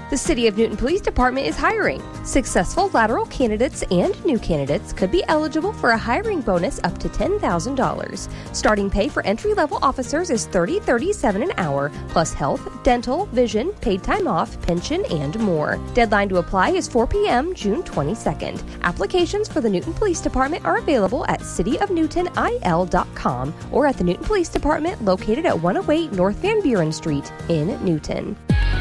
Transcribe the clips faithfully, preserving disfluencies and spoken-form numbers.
The City of Newton Police Department is hiring. Successful lateral candidates and new candidates could be eligible for a hiring bonus up to ten thousand dollars. Starting pay for entry-level officers is thirty dollars and thirty-seven cents an hour, plus health, dental, vision, paid time off, pension, and more. Deadline to apply is four p.m. June twenty-second. Applications for the Newton Police Department are available at city of newton I L dot com or at the Newton Police Department located at one oh eight North Van Buren Street in Newton.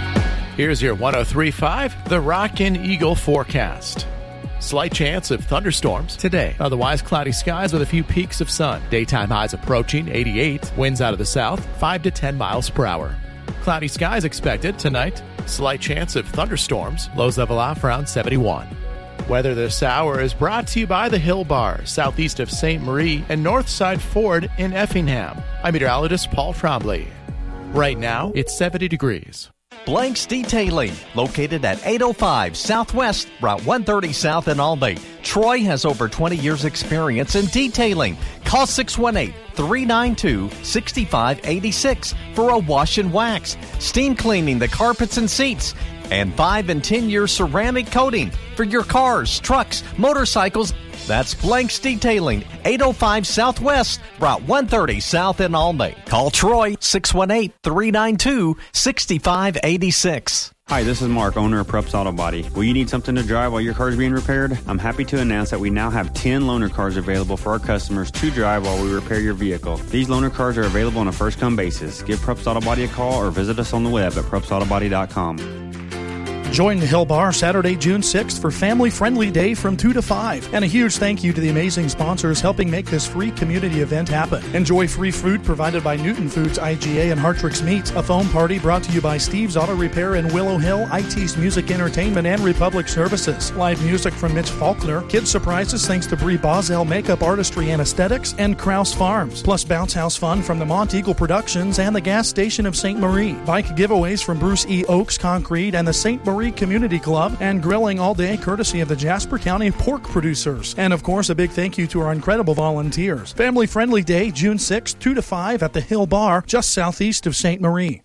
Here's your one oh three point five, the Rockin' Eagle forecast. Slight chance of thunderstorms today. Otherwise, cloudy skies with a few peaks of sun. Daytime highs approaching eighty-eight. Winds out of the south, five to ten miles per hour. Cloudy skies expected tonight. Slight chance of thunderstorms. Lows level off around seventy-one. Weather this hour is brought to you by the Hill Bar, southeast of Saint Marie, and Northside Ford in Effingham. I'm meteorologist Paul Trombley. Right now, it's seventy degrees. Blanks Detailing, located at eight oh five Southwest, Route one thirty South in Albany. Troy has over twenty years experience in detailing. Call six one eight, three nine two, six five eight six for a wash and wax, steam cleaning the carpets and seats, and five and ten year ceramic coating for your cars, trucks, motorcycles. That's Blanks Detailing, eight oh five Southwest, Route one thirty South in Albany. Call Troy, six one eight, three nine two, six five eight six. Hi, this is Mark, owner of Preps Auto Body. Will you need something to drive while your car is being repaired? I'm happy to announce that we now have ten loaner cars available for our customers to drive while we repair your vehicle. These loaner cars are available on a first-come basis. Give Preps Auto Body a call or visit us on the web at preps auto body dot com. Join the Hill Bar Saturday, June sixth for Family Friendly Day from two to five. And a huge thank you to the amazing sponsors helping make this free community event happen. Enjoy free food provided by Newton Foods, I G A, and Hartrix Meats. A foam party brought to you by Steve's Auto Repair in Willow Hill, I T's Music Entertainment, and Republic Services. Live music from Mitch Faulkner. Kids surprises thanks to Brie Boswell Makeup Artistry and Aesthetics and Krause Farms. Plus bounce house fun from the Mont Eagle Productions and the gas station of Saint Marie. Bike giveaways from Bruce E. Oaks Concrete and the Saint Marie Community Club, and grilling all day courtesy of the Jasper County pork producers. And of course, a big thank you to our incredible volunteers. Family Friendly Day, June sixth, two to five at the Hill Bar, just southeast of Saint Marie.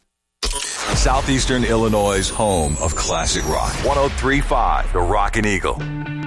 Southeastern Illinois' home of classic rock. one oh three point five, the Rockin' Eagle.